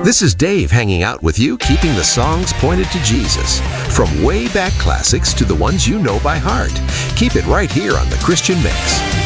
This is Dave hanging out with you, keeping the songs pointed to Jesus. From way back classics to the ones you know by heart. Keep it right here on The Christian Mix.